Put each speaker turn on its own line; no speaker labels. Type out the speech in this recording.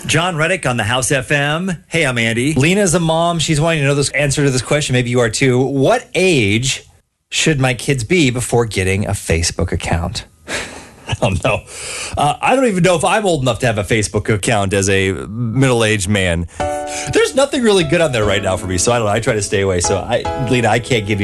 John Reddick on the House FM. Hey, I'm Andy. Lena's a mom. She's wanting to know this answer to this question. Maybe you are too. What age should my kids be before getting a Facebook account? I don't know. I don't even know if I'm old enough to have a Facebook account as a middle-aged man. There's nothing really good on there right now for me, so I don't know. I try to stay away. So, Lena, I can't give you